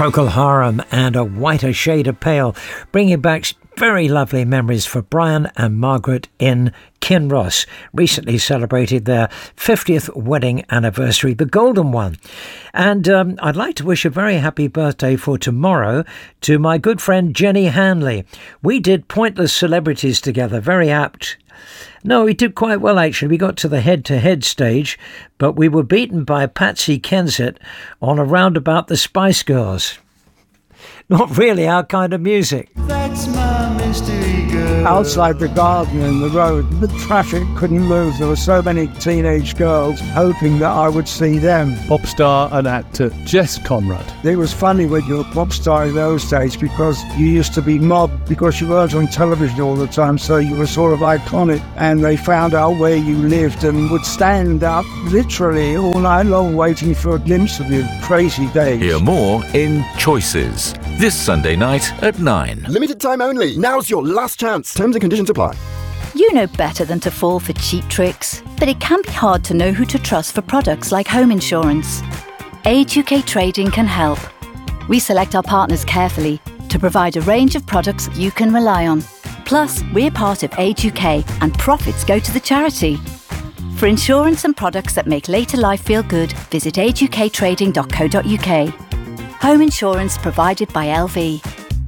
Procol Harum and A Whiter Shade of Pale, bringing back very lovely memories for Brian and Margaret in Kinross. Recently celebrated their 50th wedding anniversary, the golden one. And I'd like to wish a very happy birthday for tomorrow to my good friend Jenny Hanley. We did Pointless Celebrities together, very apt. No, we did quite well, actually. We got to the head-to-head stage, but we were beaten by Patsy Kensit on a roundabout the Spice Girls. Not really our kind of music. That's my mystery girl. Outside the garden in the road, the traffic couldn't move. There were so many teenage girls hoping that I would see them. Pop star and actor Jess Conrad. It was funny when you were a pop star in those days because you used to be mobbed because you weren't on television all the time, so you were sort of iconic, and they found out where you lived and would stand up literally all night long waiting for a glimpse of you. Crazy days. Hear more in Choices this Sunday night at 9. Limited time only. Now's your last chance. Terms and conditions apply. You know better than to fall for cheap tricks, but it can be hard to know who to trust for products like home insurance. Age UK Trading can help. We select our partners carefully to provide a range of products you can rely on. Plus, we're part of Age UK and profits go to the charity. For insurance and products that make later life feel good, visit ageUKtrading.co.uk. Home insurance provided by LV.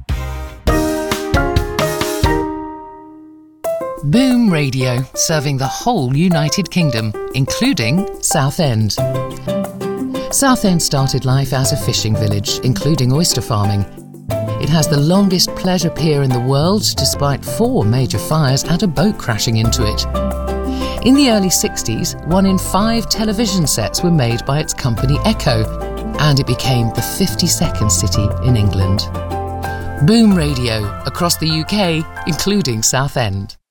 Boom Radio, serving the whole United Kingdom, including Southend. Southend started life as a fishing village, including oyster farming. It has the longest pleasure pier in the world, despite 4 major fires and a boat crashing into it. In the early 60s, 1 in 5 television sets were made by its company Echo, and it became the 52nd city in England. Boom Radio, across the UK, including Southend.